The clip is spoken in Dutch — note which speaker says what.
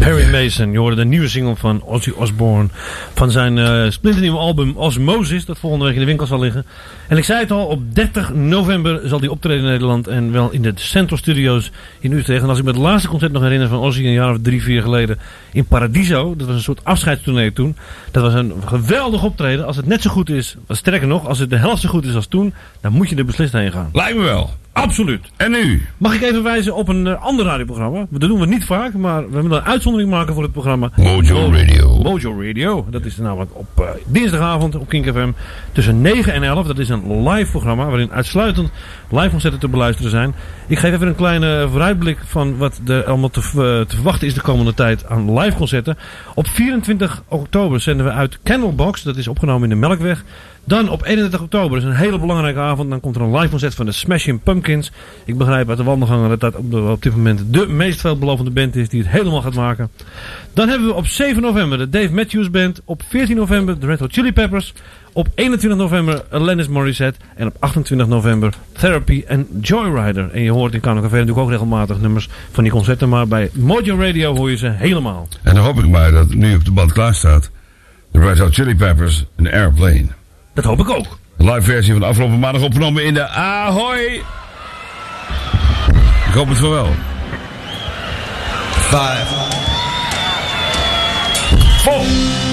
Speaker 1: Perry Mason, je hoorde de nieuwe single van Ozzy Osbourne. Van zijn splinternieuwe album Osmosis, dat volgende week in de winkel zal liggen. En ik zei het al, op 30 november zal hij optreden in Nederland. En wel in de Central Studios in Utrecht. En als ik me het laatste concert nog herinner van Ozzy een jaar of 3-4 geleden in Paradiso. Dat was een soort afscheidstournee toen. Dat was een geweldig optreden. Als het net zo goed is, sterker nog, als het de helft zo goed is als toen, dan moet je er beslist heen gaan.
Speaker 2: Lijkt me wel.
Speaker 1: Absoluut.
Speaker 2: En nu?
Speaker 1: Mag ik even wijzen op een ander radioprogramma? Dat doen we niet vaak, maar we willen een uitzondering maken voor het programma
Speaker 2: Mojo Radio.
Speaker 1: Mojo Radio. Dat is namelijk op dinsdagavond op Kink FM tussen 9 en 11. Dat is een live programma waarin uitsluitend live concerten te beluisteren zijn. Ik geef even een kleine vooruitblik van wat er allemaal te verwachten is de komende tijd aan live concerten. Op 24 oktober zenden we uit Candlebox. Dat is opgenomen in de Melkweg. Dan op 31 oktober is een hele belangrijke avond. Dan komt er een live concert van de Smashing Pumpkins. Ik begrijp uit de wandelgangen dat dat op dit moment de meest veelbelovende band is die het helemaal gaat maken. Dan hebben we op 7 november de Dave Matthews Band. Op 14 november de Red Hot Chili Peppers. Op 21 november Alanis Morissette. En op 28 november Therapy en Joyrider. En je hoort in Kano Café natuurlijk ook regelmatig nummers van die concerten. Maar bij Mojo Radio hoor je ze helemaal.
Speaker 2: En dan hoop ik maar dat nu op de band klaar staat de Red Hot Chili Peppers, een Airplane.
Speaker 1: Dat hoop ik ook.
Speaker 2: De live versie van de afgelopen maandag opgenomen in de Ahoy. Ik hoop het voor wel.
Speaker 3: 5, 4